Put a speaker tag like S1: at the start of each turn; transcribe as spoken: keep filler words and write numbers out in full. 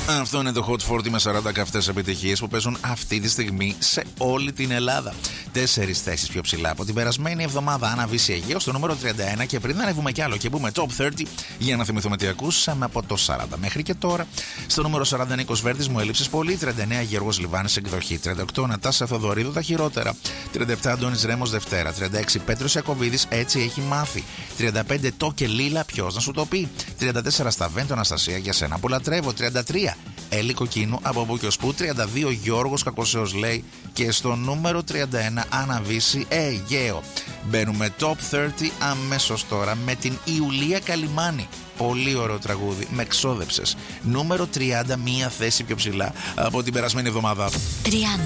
S1: Αυτό είναι το Hot σαράντα με σαράντα καυτές επιτυχίες που παίζουν αυτή τη στιγμή σε όλη την Ελλάδα. Τέσσερις θέσεις πιο ψηλά από την περασμένη εβδομάδα. Άννα Βύση Αιγαίο στο νούμερο τριάντα ένα. Και πριν ανέβουμε κι άλλο και μπούμε top τριάντα, για να θυμηθούμε τι ακούσαμε από το σαράντα μέχρι και τώρα. Στο νούμερο σαράντα Νίκος Βέρτης, Μου έλειψες πολύ. τριάντα εννέα Γιώργος Λιβάνης, Εκδοχή. τριάντα οκτώ Νατάσα Θοδωρίδου, Τα χειρότερα. τριάντα επτά Αντώνης Ρέμος, Δευτέρα. τριάντα έξι Πέτρος Ιακωβίδης, Έτσι έχει μάθει. τριάντα πέντε Το και Λίλα, Ποιος να σου το πει. τριάντα τέσσερα Σταβέντο Αναστασία, Για σένα που λατρεύω. τριάντα τρία Έλλη Κοκκίνου, Από πού και ως πού. τριάντα δύο Γιώργος Κακοσέος λέει. Και στο νούμερο τριάντα ένα Άννα Βύση Αιγαίο. Μπαίνουμε top τριάντα αμέσως τώρα με την Ιουλία Καλιμάνη. Πολύ ωραίο τραγούδι, με ξόδεψες. Νούμερο τριάντα, μία θέση πιο ψηλά από την περασμένη εβδομάδα.
S2: τριάντα.